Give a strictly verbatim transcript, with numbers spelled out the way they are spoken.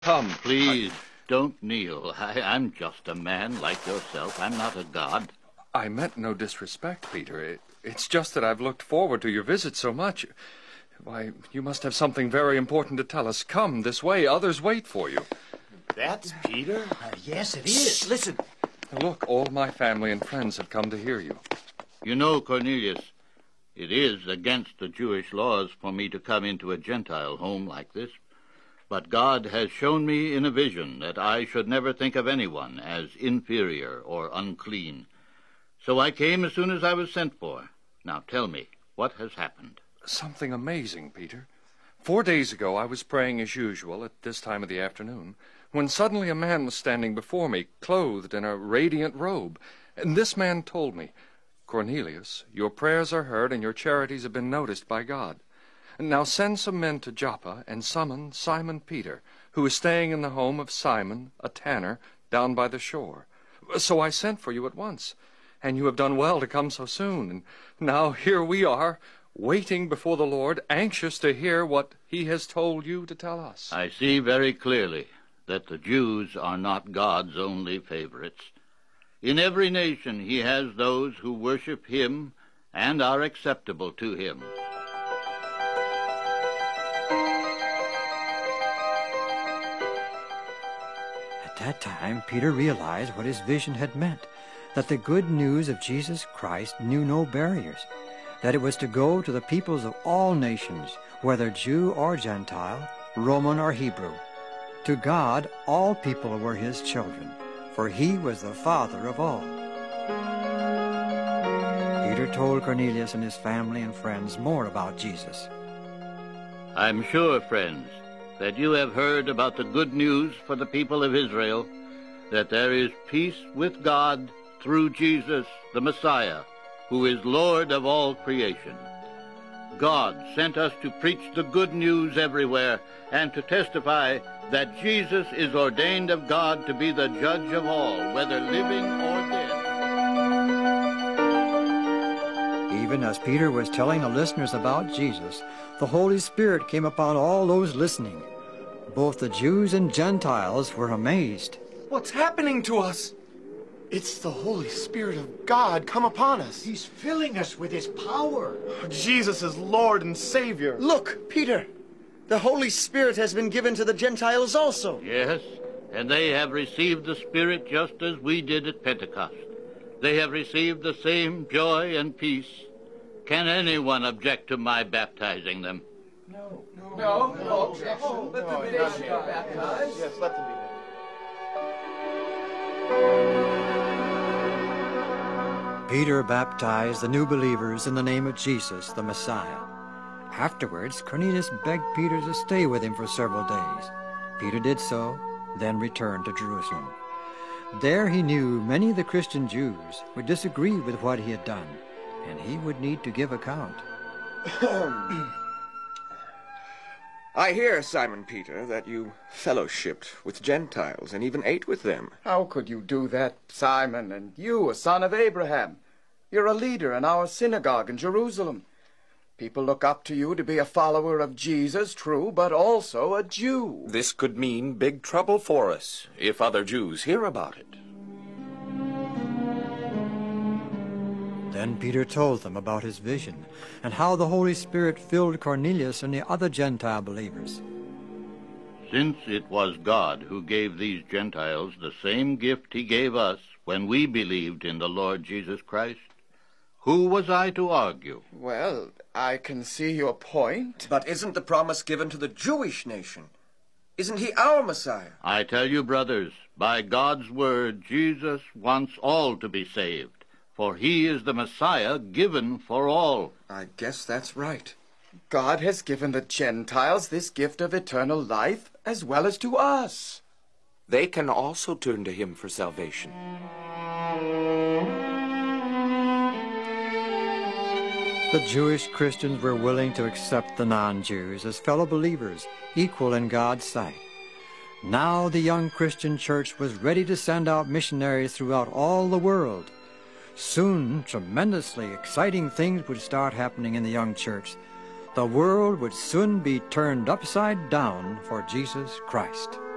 Come, Please, I... don't kneel. I, I'm just a man like yourself. I'm not a god. I meant no disrespect, Peter. It, it's just that I've looked forward to your visit so much. Why, you must have something very important to tell us. Come, this way. Others wait for you. That's Peter? Uh, yes, it is. Shh, listen. Look, all my family and friends have come to hear you. You know, Cornelius, it is against the Jewish laws for me to come into a Gentile home like this. But God has shown me in a vision that I should never think of anyone as inferior or unclean. So I came as soon as I was sent for. Now tell me, what has happened? Something amazing, Peter. Four days ago I was praying as usual at this time of the afternoon, when suddenly a man was standing before me, clothed in a radiant robe. And this man told me, "Cornelius, your prayers are heard and your charities have been noticed by God. Now send some men to Joppa and summon Simon Peter, who is staying in the home of Simon, a tanner, down by the shore. So I sent for you at once, and you have done well to come so soon. And now here we are, waiting before the Lord, anxious to hear what he has told you to tell us." I see very clearly that the Jews are not God's only favorites. In every nation he has those who worship him and are acceptable to him. At that time, Peter realized what his vision had meant, that the good news of Jesus Christ knew no barriers, that it was to go to the peoples of all nations, whether Jew or Gentile, Roman or Hebrew. To God, all people were his children, for he was the Father of all. Peter told Cornelius and his family and friends more about Jesus. I'm sure, friends, that you have heard about the good news for the people of Israel, that there is peace with God through Jesus, the Messiah, who is Lord of all creation. God sent us to preach the good news everywhere and to testify that Jesus is ordained of God to be the judge of all, whether living or dead. Even as Peter was telling the listeners about Jesus, the Holy Spirit came upon all those listening. Both the Jews and Gentiles were amazed. What's happening to us? It's the Holy Spirit of God come upon us. He's filling us with his power. Jesus is Lord and Savior. Look, Peter, the Holy Spirit has been given to the Gentiles also. Yes, and they have received the Spirit just as we did at Pentecost. They have received the same joy and peace. Can anyone object to my baptizing them? No, no, no, no, no objection. no, Let no, the no, nation no, be baptized. Yes, let them be. Peter baptized the new believers in the name of Jesus, the Messiah. Afterwards, Cornelius begged Peter to stay with him for several days. Peter did so, then returned to Jerusalem. There he knew many of the Christian Jews would disagree with what he had done, and he would need to give account. I hear, Simon Peter, that you fellowshipped with Gentiles and even ate with them. How could you do that, Simon, and you, a son of Abraham? You're a leader in our synagogue in Jerusalem. People look up to you to be a follower of Jesus, true, but also a Jew. This could mean big trouble for us if other Jews hear about it. Then Peter told them about his vision and how the Holy Spirit filled Cornelius and the other Gentile believers. Since it was God who gave these Gentiles the same gift he gave us when we believed in the Lord Jesus Christ, who was I to argue? Well, I can see your point. But isn't the promise given to the Jewish nation? Isn't he our Messiah? I tell you, brothers, by God's word, Jesus wants all to be saved, for he is the Messiah given for all. I guess that's right. God has given the Gentiles this gift of eternal life as well as to us. They can also turn to him for salvation. The Jewish Christians were willing to accept the non-Jews as fellow believers, equal in God's sight. Now the young Christian church was ready to send out missionaries throughout all the world. Soon, tremendously exciting things would start happening in the young church. The world would soon be turned upside down for Jesus Christ.